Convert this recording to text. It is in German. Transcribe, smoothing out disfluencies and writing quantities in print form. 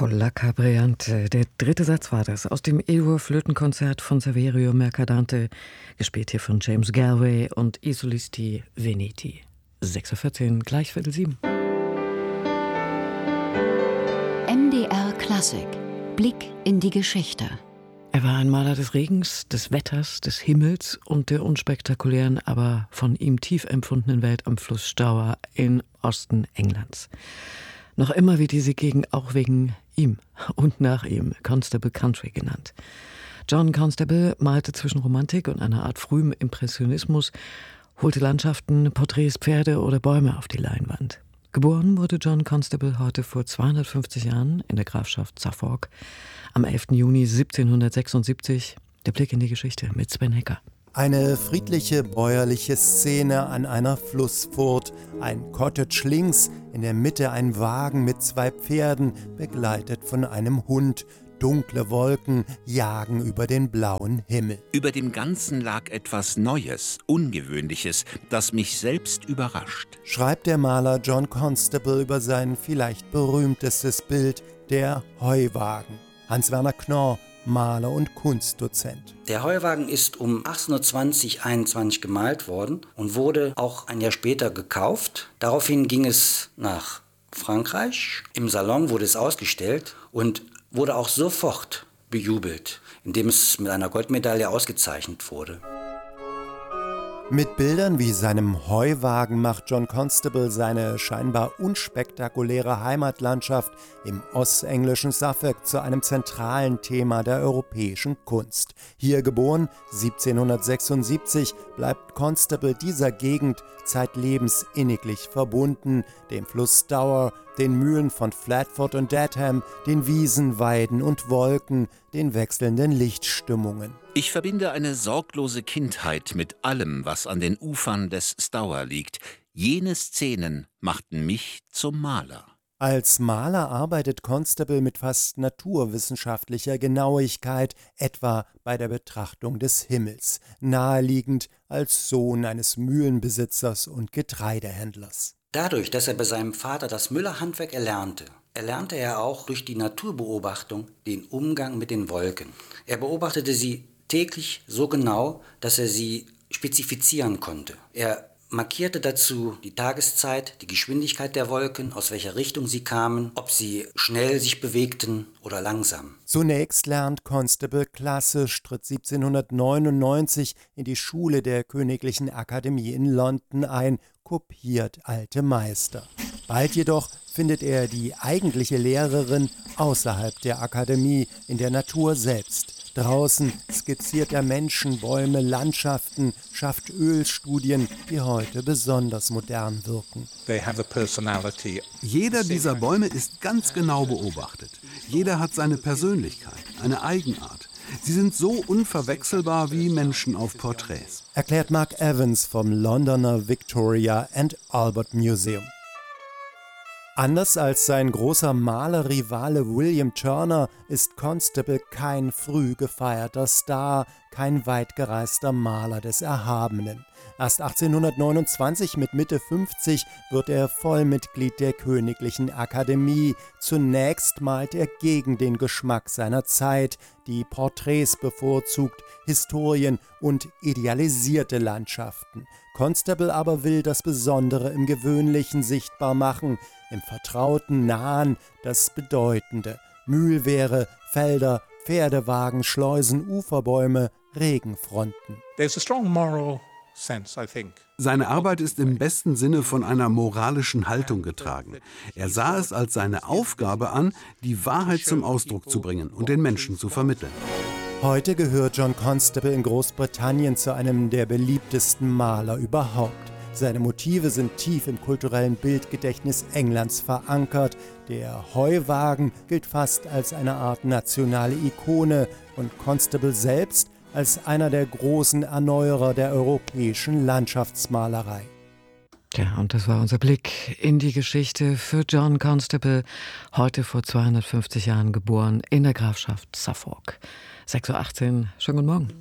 Polacca Briante, der dritte Satz war das, aus dem E-Dur-Flötenkonzert von Saverio Mercadante, gespielt hier von James Galway und I Solisti Veneti. 6:14 Uhr, gleich 6:45. MDR Klassik. Blick in die Geschichte. Er war ein Maler des Regens, des Wetters, des Himmels und der unspektakulären, aber von ihm tief empfundenen Welt am Fluss Stour im Osten Englands. Noch immer wird diese Gegend auch wegen ihm und nach ihm Constable Country genannt. John Constable malte zwischen Romantik und einer Art frühem Impressionismus, holte Landschaften, Porträts, Pferde oder Bäume auf die Leinwand. Geboren wurde John Constable heute vor 250 Jahren in der Grafschaft Suffolk am 11. Juni 1776. Der Blick in die Geschichte mit Sven Hecker. Eine friedliche bäuerliche Szene an einer Flussfurt, ein Cottage links, in der Mitte ein Wagen mit 2 Pferden, begleitet von einem Hund. Dunkle Wolken jagen über den blauen Himmel. Über dem Ganzen lag etwas Neues, Ungewöhnliches, das mich selbst überrascht. Schreibt der Maler John Constable über sein vielleicht berühmtestes Bild, der Heuwagen. Hans-Werner Knorr, Maler und Kunstdozent. Der Heuwagen ist um 1820/21 gemalt worden und wurde auch ein Jahr später gekauft. Daraufhin ging es nach Frankreich. Im Salon wurde es ausgestellt und wurde auch sofort bejubelt, indem es mit einer Goldmedaille ausgezeichnet wurde. Mit Bildern wie seinem Heuwagen macht John Constable seine scheinbar unspektakuläre Heimatlandschaft im ostenglischen Suffolk zu einem zentralen Thema der europäischen Kunst. Hier geboren, 1776, bleibt Constable dieser Gegend zeitlebens inniglich verbunden, dem Fluss Stour, den Mühlen von Flatford und Dedham, den Wiesen, Weiden und Wolken, den wechselnden Lichtstimmungen. Ich verbinde eine sorglose Kindheit mit allem, was an den Ufern des Stour liegt. Jene Szenen machten mich zum Maler. Als Maler arbeitet Constable mit fast naturwissenschaftlicher Genauigkeit, etwa bei der Betrachtung des Himmels, naheliegend als Sohn eines Mühlenbesitzers und Getreidehändlers. Dadurch, dass er bei seinem Vater das Müllerhandwerk erlernte er auch durch die Naturbeobachtung den Umgang mit den Wolken. Er beobachtete sie täglich so genau, dass er sie spezifizieren konnte. Er markierte dazu die Tageszeit, die Geschwindigkeit der Wolken, aus welcher Richtung sie kamen, ob sie schnell sich bewegten oder langsam. Zunächst lernt Constable klassisch, tritt 1799 in die Schule der Königlichen Akademie in London ein, kopiert alte Meister. Bald jedoch findet er die eigentliche Lehrerin außerhalb der Akademie, in der Natur selbst. Draußen skizziert er Menschen, Bäume, Landschaften, schafft Ölstudien, die heute besonders modern wirken. Jeder dieser Bäume ist ganz genau beobachtet. Jeder hat seine Persönlichkeit, eine Eigenart. Sie sind so unverwechselbar wie Menschen auf Porträts. Erklärt Mark Evans vom Londoner Victoria and Albert Museum. Anders als sein großer Malerrivale William Turner ist Constable kein früh gefeierter Star, kein weitgereister Maler des Erhabenen. Erst 1829 mit Mitte 50 wird er Vollmitglied der Königlichen Akademie. Zunächst malt er gegen den Geschmack seiner Zeit, die Porträts bevorzugt, Historien und idealisierte Landschaften. Constable aber will das Besondere im Gewöhnlichen sichtbar machen, im Vertrauten, Nahen, das Bedeutende. Mühlwehre, Felder, Pferdewagen, Schleusen, Uferbäume, Regenfronten. Seine Arbeit ist im besten Sinne von einer moralischen Haltung getragen. Er sah es als seine Aufgabe an, die Wahrheit zum Ausdruck zu bringen und den Menschen zu vermitteln. Heute gehört John Constable in Großbritannien zu einem der beliebtesten Maler überhaupt. Seine Motive sind tief im kulturellen Bildgedächtnis Englands verankert. Der Heuwagen gilt fast als eine Art nationale Ikone und Constable selbst als einer der großen Erneuerer der europäischen Landschaftsmalerei. Ja, und das war unser Blick in die Geschichte für John Constable, heute vor 250 Jahren geboren in der Grafschaft Suffolk. 6:18 Uhr, schönen guten Morgen.